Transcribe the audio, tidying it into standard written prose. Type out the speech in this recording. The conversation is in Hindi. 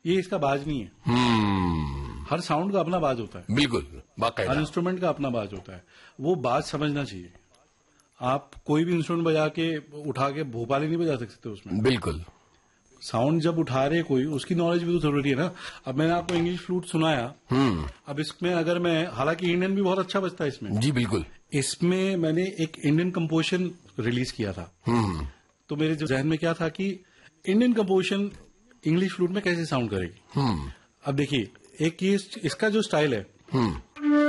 ये इसका बाज नहीं है। हर साउंड का अपना बाज होता है। बिल्कुल, हर इंस्ट्रूमेंट का अपना बाज होता है, वो बाज समझना चाहिए। आप कोई भी इंस्ट्रूमेंट बजा के उठा के भोपाली नहीं बजा सकते उसमें। बिल्कुल। साउंड जब उठा रहे कोई, उसकी नॉलेज भी तो जरूरी है ना। अब मैंने आपको इंग्लिश फ्लूट सुनाया, अब इसमें अगर मैं, हालांकि इंडियन भी बहुत अच्छा बजता है इसमें। जी बिल्कुल। इसमें मैंने एक इंडियन कंपोजिशन रिलीज किया था। तो मेरे जहन में क्या था कि इंडियन कंपोजिशन इंग्लिश फ्लूट में कैसे साउंड करेगी। अब देखिए, एक ये इसका जो स्टाइल है